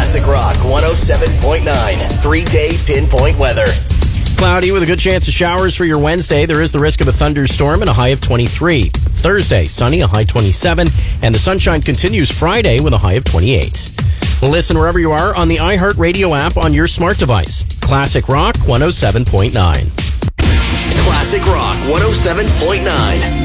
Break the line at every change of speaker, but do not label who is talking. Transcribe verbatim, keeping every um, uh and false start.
Classic Rock one oh seven point nine. Three-day pinpoint weather.
Cloudy with a good chance of showers for your Wednesday. There is the risk of a thunderstorm and a high of twenty-three. Thursday, sunny, a high twenty-seven. And the sunshine continues Friday with a high of twenty-eight. Listen wherever you are on the iHeartRadio app on your smart device. Classic Rock one oh seven point nine.
Classic Rock one oh seven point nine.